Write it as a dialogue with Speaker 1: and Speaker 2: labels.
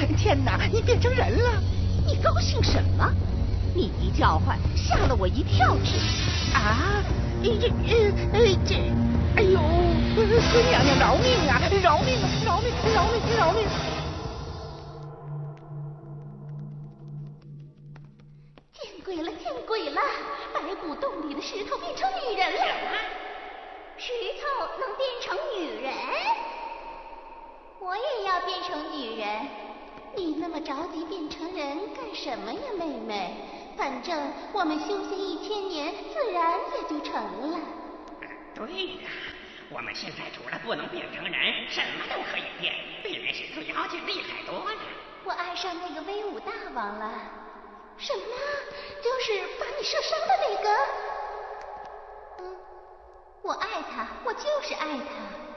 Speaker 1: 天哪，你变成人了！
Speaker 2: 你高兴什么？你一叫唤，吓了我一跳去。
Speaker 1: 啊，哎呦，孙娘娘饶命啊！饶命啊！饶命！饶命！饶命！
Speaker 2: 见鬼了！见鬼了！白骨洞里的石头变成女人了。
Speaker 3: 石头能变成女人？我也要变成女人。
Speaker 2: 你那么着急变成人干什么呀，妹妹？反正我们修行1000年，自然也就成了。
Speaker 4: 对呀，我们现在除了不能变成人，什么都可以变，比那石头妖精厉害多了。
Speaker 2: 我爱上那个威武大王了。什么？就是把你射伤的那个？我爱他，我就是爱他。